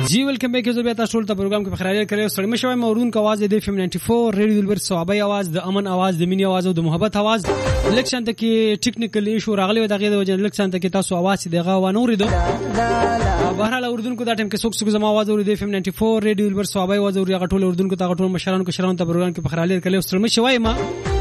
जी welcome back जो बेटा टोल ته پروګرام کې بخیر کړی سره مشوي مورون کا आवाज د FM 94 ریډیو دلبر صحابه आवाज د امن आवाज د مینی आवाज او د محبت आवाज الیکشن ته کې ټیکنیکل ایشو راغلی دغه د وجه الیکشن ته کې تاسو आवाज دغه و نور دو بهرحال اردن کو دا ټیم کې څوک څوک زما आवाज اور د FM 94 ریډیو دلبر صحابه आवाज او هغه ټول اردن کو تا ټول مشرانو کو شران ته پروګرام کې بخیر کړی سره مشوي ما